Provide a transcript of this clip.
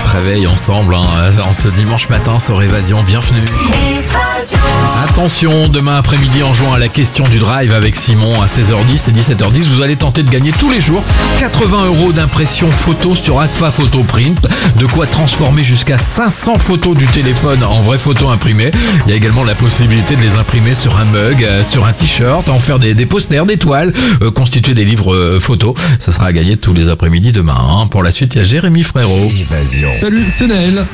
réveil ensemble en ce dimanche matin sur Évasion. Bienvenue. Attention, demain après-midi en jouant à la question du drive avec Simon à 16h10 et 17h10, vous allez tenter de gagner tous les jours 80 € d'impression photo sur Agfa Photo Print. De quoi transformer jusqu'à 500 photos du téléphone en vraies photos imprimées. Il y a également la possibilité de les imprimer sur un mug, sur un t-shirt, en faire des posters, des toiles, constituer des livres photos. Ça sera à gagner tous les après-midi demain. Pour la suite, il y a Jérémy Frérot. Salut, c'est Naël.